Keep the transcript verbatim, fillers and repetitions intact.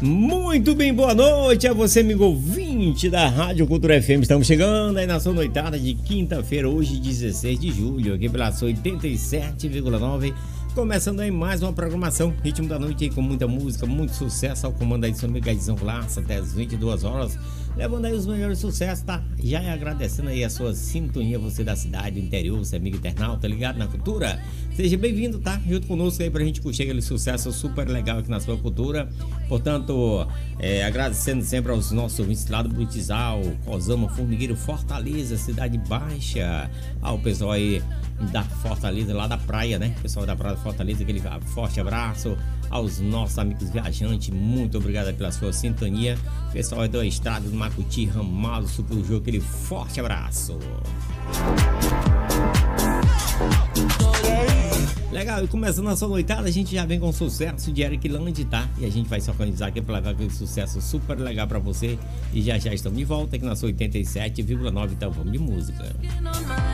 Muito bem, boa noite a você, amigo ouvinte da Rádio Cultura F M. Estamos chegando aí na sua noitada de quinta-feira, hoje dezesseis de julho, aqui pela sua oitenta e sete vírgula nove. Começando aí mais uma programação, ritmo da noite aí com muita música, muito sucesso ao comando aí do seu Megadizão Glaça até as vinte e duas horas, levando aí os melhores sucessos, tá? Já agradecendo aí a sua sintonia, você da cidade, do interior, você amigo internauta, ligado na cultura. Seja bem-vindo, tá? Junto conosco aí pra gente curtir aquele sucesso super legal aqui na sua cultura. Portanto, é, agradecendo sempre aos nossos ouvintes lá do Brutizal, Cosama, Formigueiro, Fortaleza, Cidade Baixa, ao pessoal aí da Fortaleza, lá da praia, né? Pessoal da praia de Fortaleza, aquele forte abraço. Aos nossos amigos viajantes, muito obrigado pela sua sintonia. Pessoal do estado do Macuti, Ramalho, Sucurujô, aquele forte abraço. Legal, e começando a sua noitada, a gente já vem com o sucesso de Eric Land, tá? E a gente vai se organizar aqui para levar aquele sucesso super legal para você. E já já estamos de volta aqui na sua oitenta e sete vírgula nove, então vamos de música.